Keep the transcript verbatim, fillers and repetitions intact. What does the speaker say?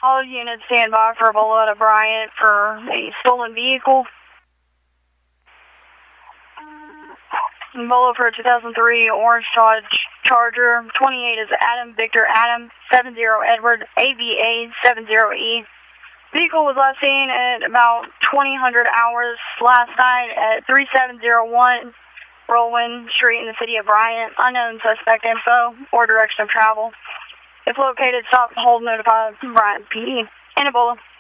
All units stand by for Ebola to Bryant for a stolen vehicle. Ebola for a two thousand three Orange Dodge Charger. twenty-eight is Adam Victor Adam, seventy Edward A V A seventy E. Vehicle was last seen at about twenty hundred hours last night at thirty-seven oh one Rowan Street in the city of Bryant. Unknown suspect info or direction of travel. If located, stop and hold, notify Bryant P D. And Ebola.